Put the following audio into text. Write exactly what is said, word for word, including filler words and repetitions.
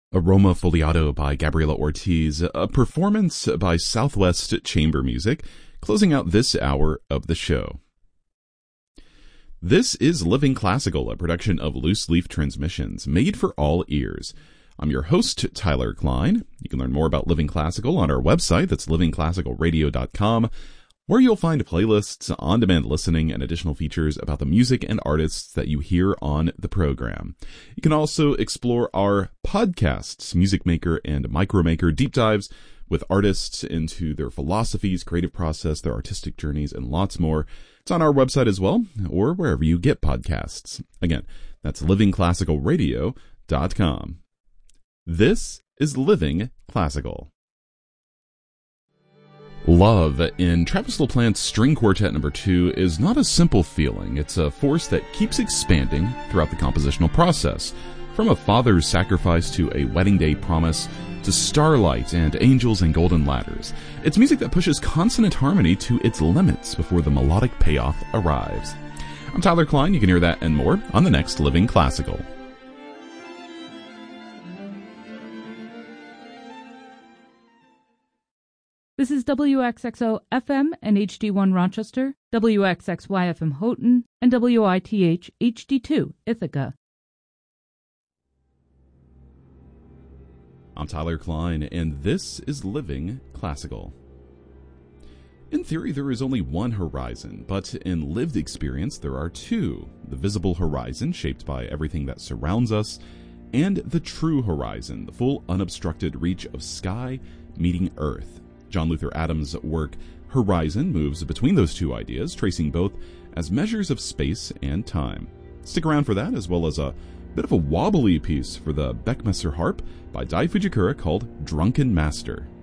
Aroma Foliato by Gabriela Ortiz, a performance by Southwest Chamber Music, closing out this hour of the show. This is Living Classical, a production of Loose Leaf Transmissions, made for all ears. I'm your host, Tyler Klein. You can learn more about Living Classical on our website, that's living classical radio dot com, where you'll find playlists, on-demand listening, and additional features about the music and artists that you hear on the program. You can also explore our podcasts, Music Maker and Micromaker deep dives with artists into their philosophies, creative process, their artistic journeys, and lots more. It's on our website as well, or wherever you get podcasts. Again, that's living classical radio dot com. This is Living Classical. Love in Travis LaPlante's String Quartet Number two is not a simple feeling. It's a force that keeps expanding throughout the compositional process, from a father's sacrifice to a wedding day promise to starlight and angels and golden ladders. It's music that pushes consonant harmony to its limits before the melodic payoff arrives. I'm Tyler Klein. You can hear that and more on the next Living Classical. This is W X X O F M and H D one Rochester, W X X Y F M Houghton, and W I T H H D two Ithaca. I'm Tyler Klein, and this is Living Classical. In theory, there is only one horizon, but in lived experience, there are two. The visible horizon, shaped by everything that surrounds us, and the true horizon, the full unobstructed reach of sky meeting earth. John Luther Adams' work Horizon moves between those two ideas, tracing both as measures of space and time. Stick around for that, as well as a bit of a wobbly piece for the Beckmesser harp by Dai Fujikura called Drunken Master.